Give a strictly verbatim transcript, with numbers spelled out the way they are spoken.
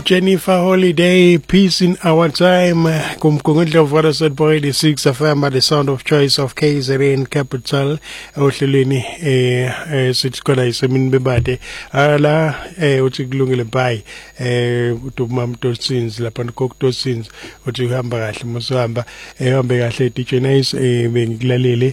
Jennifer Holiday, Peace in Our Time. Kumkungundla of Water Set Boy six F M at the sound of choice of K Z N Capital. Ohlelweni eh sithi khona isemini bebade. Ala eh uthi kulungile bye. Eh uTumam Tosins lapha Kokutosins uthi uhamba kahle musuhamba ehamba kahle D J Nice eh bengikulalele